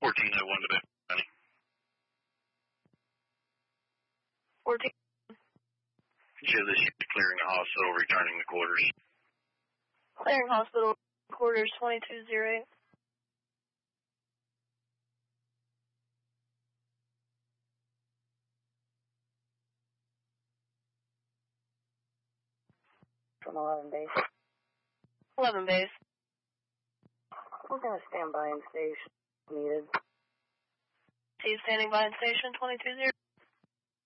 1401 to bed, honey. 14. Show this ship clearing the hospital, returning to quarters. Clearing hospital, quarters 2208. From 11 base. 11 base. We're going to stand by in station needed. See you standing by in station 220.